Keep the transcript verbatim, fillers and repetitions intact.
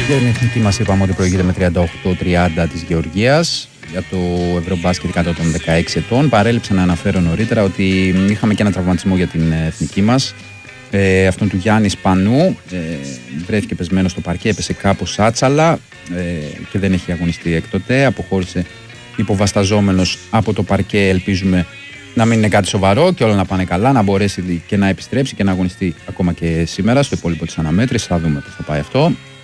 Για την εθνική μας είπαμε ότι προηγείται με τριάντα οκτώ τριάντα της Γεωργίας. Για το Ευρωμπάσκετ κάτω των δεκαέξι ετών. Παρέλειψα να αναφέρω νωρίτερα ότι είχαμε και ένα τραυματισμό για την εθνική μας. Ε, αυτόν του Γιάννη Σπανού. Ε, βρέθηκε πεσμένο στο παρκέ, έπεσε κάπως άτσαλα ε, και δεν έχει αγωνιστεί έκτοτε. Αποχώρησε υποβασταζόμενος από το παρκέ. Ελπίζουμε να μην είναι κάτι σοβαρό και όλα να πάνε καλά, να μπορέσει και να επιστρέψει και να αγωνιστεί ακόμα και σήμερα στο υπόλοιπο της αναμέτρησης. Θα δούμε πώς θα πάει αυτό.